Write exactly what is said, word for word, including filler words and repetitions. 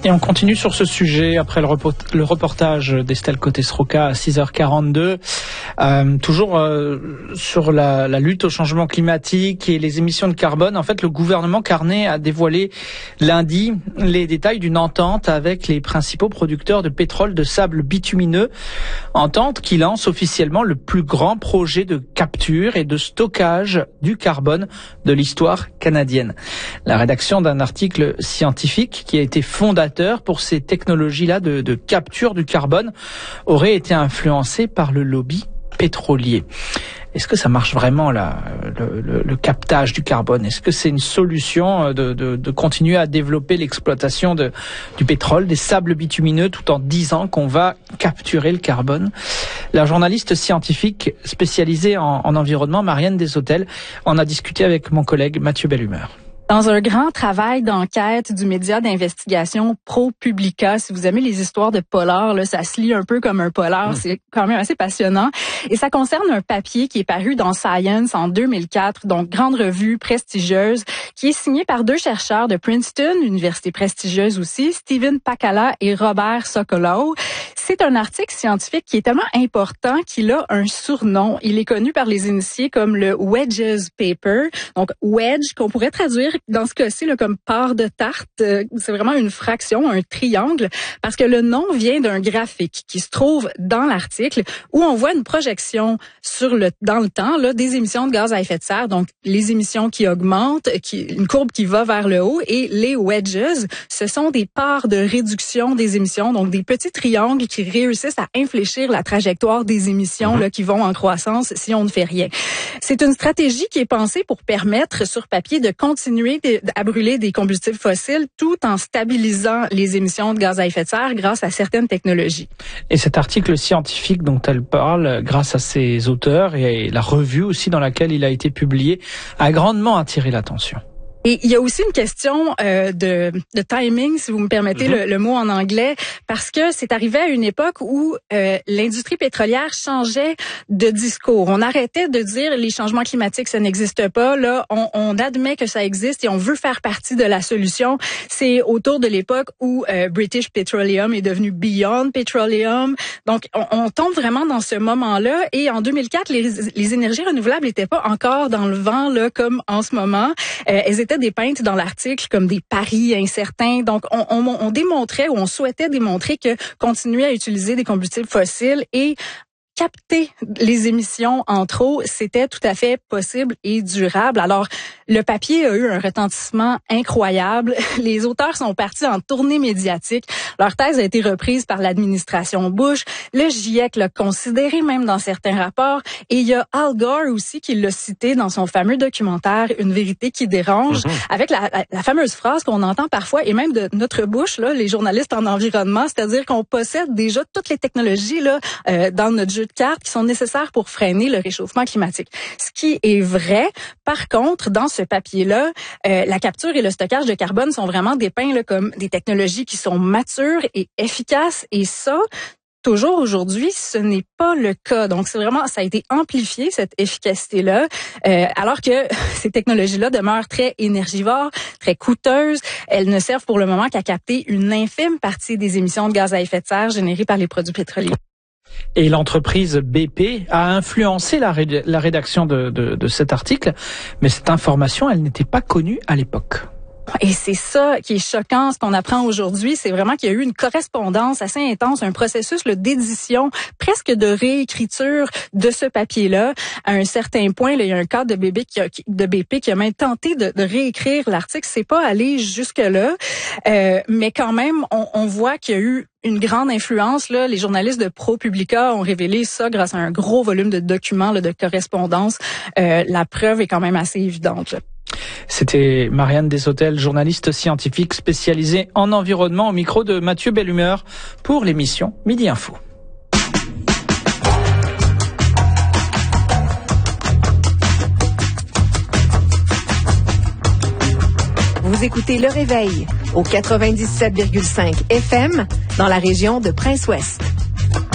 Et on continue sur ce sujet après le, report- le reportage d'Estelle Côté-Sroka à six heures quarante-deux. Euh, toujours euh, sur la, la lutte au changement climatique et les émissions de carbone. En fait, le gouvernement Carnet a dévoilé lundi les détails d'une entente avec les principaux producteurs de pétrole de sable bitumineux. Entente qui lance officiellement le plus grand projet de capture et de stockage du carbone de l'histoire canadienne. La rédaction d'un article scientifique qui a été fondateur pour ces technologies-là de, de capture du carbone aurait été influencée par le lobby pétrolier. Est-ce que ça marche vraiment là, le, le, le captage du carbone? Est-ce que c'est une solution de, de, de continuer à développer l'exploitation de, du pétrole, des sables bitumineux, tout en disant qu'on va capturer le carbone? La journaliste scientifique spécialisée en, en environnement, Marianne Deshôtels, en a discuté avec mon collègue Mathieu Bellumeur. Dans un grand travail d'enquête du média d'investigation ProPublica, si vous aimez les histoires de polar, là, ça se lit un peu comme un polar, mmh. C'est quand même assez passionnant. Et ça concerne un papier qui est paru dans Science en deux mille quatre, donc grande revue prestigieuse, qui est signé par deux chercheurs de Princeton, université prestigieuse aussi, Stephen Pacala et Robert Sokolow. C'est un article scientifique qui est tellement important qu'il a un surnom. Il est connu par les initiés comme le Wedges Paper. Donc, wedge, qu'on pourrait traduire dans ce cas-ci là, comme part de tarte. C'est vraiment une fraction, un triangle, parce que le nom vient d'un graphique qui se trouve dans l'article où on voit une projection sur le dans le temps là, des émissions de gaz à effet de serre. Donc, les émissions qui augmentent, qui, une courbe qui va vers le haut, et les wedges, ce sont des parts de réduction des émissions, donc des petits triangles qui réussissent à infléchir la trajectoire des émissions là, qui vont en croissance si on ne fait rien. C'est une stratégie qui est pensée pour permettre sur papier de continuer à brûler des combustibles fossiles tout en stabilisant les émissions de gaz à effet de serre grâce à certaines technologies. Et cet article scientifique dont elle parle, grâce à ses auteurs et la revue aussi dans laquelle il a été publié, a grandement attiré l'attention. Et il y a aussi une question euh, de, de timing, si vous me permettez mmh. le, le mot en anglais, parce que c'est arrivé à une époque où euh, l'industrie pétrolière changeait de discours. On arrêtait de dire les changements climatiques, ça n'existe pas. Là, on, on admet que ça existe et on veut faire partie de la solution. C'est autour de l'époque où euh, British Petroleum est devenu Beyond Petroleum. Donc, on, on tombe vraiment dans ce moment-là. Et en deux mille quatre, les, les énergies renouvelables n'étaient pas encore dans le vent là comme en ce moment. Euh, elles étaient dépeintes dans l'article comme des paris incertains. Donc, on, on, on démontrait ou on souhaitait démontrer que continuer à utiliser des combustibles fossiles et capter les émissions en trop, c'était tout à fait possible et durable. Alors, le papier a eu un retentissement incroyable. Les auteurs sont partis en tournée médiatique. Leur thèse a été reprise par l'administration Bush. Le GIEC l'a considéré même dans certains rapports. Et il y a Al Gore aussi qui l'a cité dans son fameux documentaire « Une vérité qui dérange mm-hmm. » avec la, la, la fameuse phrase qu'on entend parfois, et même de notre bouche, là, les journalistes en environnement, c'est-à-dire qu'on possède déjà toutes les technologies là, euh, dans notre jeu de cartes qui sont nécessaires pour freiner le réchauffement climatique. Ce qui est vrai, par contre, dans ce papier-là, euh, la capture et le stockage de carbone sont vraiment dépeints là, comme des technologies qui sont matures et efficaces, et ça, toujours aujourd'hui, ce n'est pas le cas. Donc, c'est vraiment, ça a été amplifié, cette efficacité-là, euh, alors que ces technologies-là demeurent très énergivores, très coûteuses. Elles ne servent pour le moment qu'à capter une infime partie des émissions de gaz à effet de serre générées par les produits pétroliers. Et l'entreprise B P a influencé la, ré- la rédaction de, de, de cet article, mais cette information, elle n'était pas connue à l'époque. Et c'est ça qui est choquant, ce qu'on apprend aujourd'hui, c'est vraiment qu'il y a eu une correspondance assez intense, un processus là, d'édition, presque de réécriture de ce papier-là. À un certain point, là, il y a un cadre de B P qui a, de B P qui a même tenté de, de réécrire l'article. C'est pas allé jusque-là, euh, mais quand même, on, on voit qu'il y a eu une grande influence. Là. Les journalistes de ProPublica ont révélé ça grâce à un gros volume de documents, là, de correspondance. Euh, la preuve est quand même assez évidente. Là. C'était Marianne Deshôtels, journaliste scientifique spécialisée en environnement, au micro de Mathieu Bellumeur pour l'émission Midi Info. Vous écoutez Le Réveil au quatre-vingt-dix-sept virgule cinq F M dans la région de Prince-Ouest.